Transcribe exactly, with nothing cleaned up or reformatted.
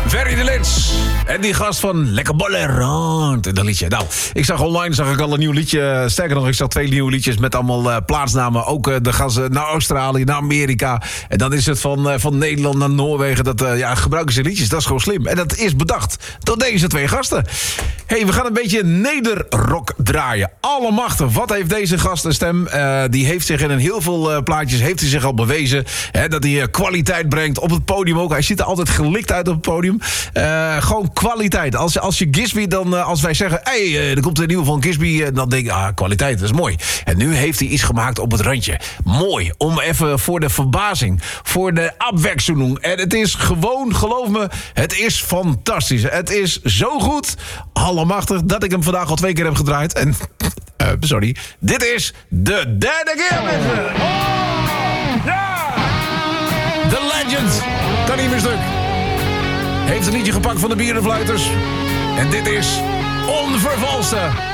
Ferry de Lins. En die gast van Lekker Bollerant. Dat liedje. Nou, ik zag online zag ik al een nieuw liedje. Sterker nog, ik zag twee nieuwe liedjes met allemaal uh, plaatsnamen. Ook uh, dan gaan ze naar Australië, naar Amerika. En dan is het van, uh, van Nederland naar Noorwegen. Dat uh, ja, gebruiken ze liedjes. Dat is gewoon slim. En dat is bedacht door deze twee gasten. Hey, we gaan een beetje nederrock draaien. Allemachtig. Wat heeft deze gast een stem? Uh, die heeft zich in een heel veel uh, plaatjes heeft hij zich al bewezen. Hè, dat hij uh, kwaliteit brengt op het podium ook. Hij ziet er altijd gelikt uit op het podium. Uh, gewoon kwaliteit. Als, als je Gisby dan, uh, als wij zeggen, hé, hey, uh, er komt een nieuwe van Gisby, uh, dan denk ik, ah, kwaliteit, dat is mooi. En nu heeft hij iets gemaakt op het randje. Mooi, om even voor de verbazing, voor de abwechslung. En het is gewoon, geloof me, het is fantastisch. Het is zo goed, allemachtig, dat ik hem vandaag al twee keer heb gedraaid. En, uh, sorry, dit is de derde keer, mensen. Oh, ja! The Legend, kan niet meer stuk. Heeft een liedje gepakt van de Bierenfluiters. En dit is Onvervalste.